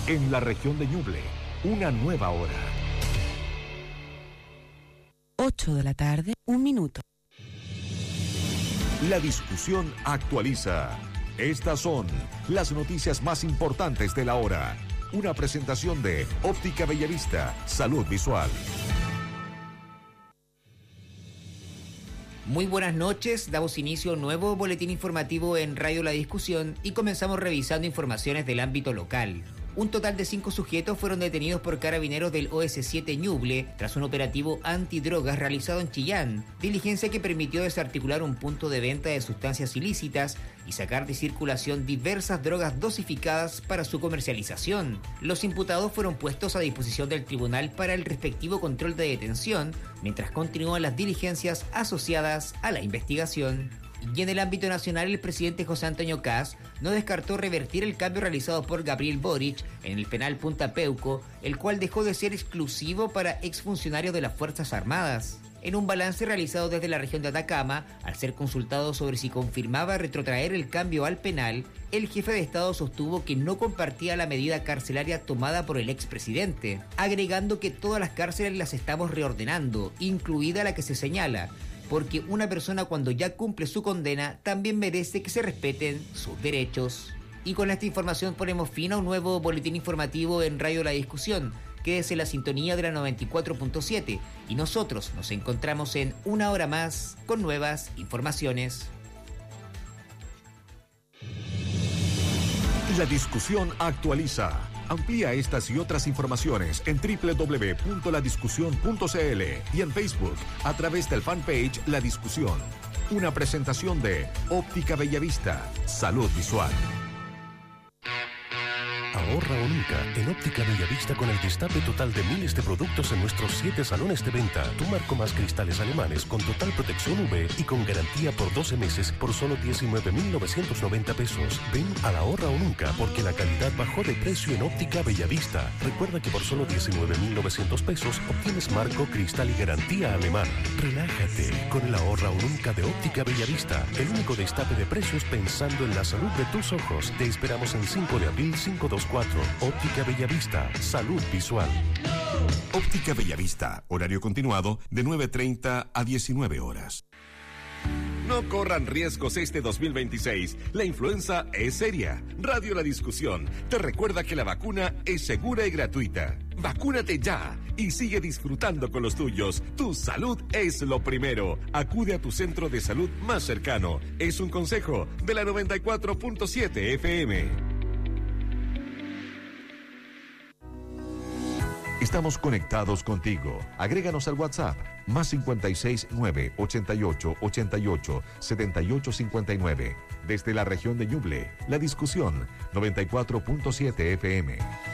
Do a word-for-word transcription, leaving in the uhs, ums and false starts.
En la región de Ñuble, una nueva hora. ocho de la tarde, un minuto. La discusión actualiza. Estas son las noticias más importantes de la hora. Una presentación de Óptica Bellavista, Salud Visual. Muy buenas noches, damos inicio a un nuevo boletín informativo en Radio La Discusión y comenzamos revisando informaciones del ámbito local. Un total de cinco sujetos fueron detenidos por carabineros del O S siete Ñuble tras un operativo antidrogas realizado en Chillán, diligencia que permitió desarticular un punto de venta de sustancias ilícitas y sacar de circulación diversas drogas dosificadas para su comercialización. Los imputados fueron puestos a disposición del tribunal para el respectivo control de detención, mientras continúan las diligencias asociadas a la investigación. Y en el ámbito nacional, el presidente José Antonio Kast no descartó revertir el cambio realizado por Gabriel Boric en el penal Punta Peuco, el cual dejó de ser exclusivo para exfuncionarios de las Fuerzas Armadas. En un balance realizado desde la región de Atacama, al ser consultado sobre si confirmaba retrotraer el cambio al penal, el jefe de Estado sostuvo que no compartía la medida carcelaria tomada por el expresidente, agregando que todas las cárceles las estamos reordenando, incluida la que se señala, porque una persona cuando ya cumple su condena también merece que se respeten sus derechos. Y con esta información ponemos fin a un nuevo boletín informativo en Radio La Discusión. Quédese en la sintonía de la noventa y cuatro punto siete y nosotros nos encontramos en una hora más con nuevas informaciones. La Discusión actualiza. Amplía estas y otras informaciones en doble u doble u doble u punto la discusión punto c l y en Facebook a través del fanpage La Discusión. Una presentación de Óptica Bellavista, Salud Visual. Ahorra o nunca en Óptica Bellavista con el destape total de miles de productos en nuestros siete salones de venta. Tu marco más cristales alemanes con total protección U V y con garantía por doce meses por solo diecinueve mil novecientos noventa pesos. Ven al Ahorra o nunca porque la calidad bajó de precio en Óptica Bellavista. Recuerda que por solo diecinueve mil novecientos pesos obtienes marco, cristal y garantía alemán. Relájate con el Ahorra o nunca de Óptica Bellavista. El único destape de precios pensando en la salud de tus ojos. Te esperamos en cinco de abril cinco dos cuatro. Óptica Bellavista, Salud Visual. Óptica Bellavista, horario continuado de nueve treinta a diecinueve horas. No corran riesgos este dos mil veintiséis. La influenza es seria. Radio La Discusión te recuerda que la vacuna es segura y gratuita. Vacúnate ya y sigue disfrutando con los tuyos. Tu salud es lo primero. Acude a tu centro de salud más cercano. Es un consejo de la noventa y cuatro punto siete F M. Estamos conectados contigo. Agréganos al WhatsApp más cincuenta y seis nueve ochenta y ocho ochenta y ocho setenta y ocho cincuenta y nueve. Desde la región de Ñuble, La Discusión noventa y cuatro punto siete F M.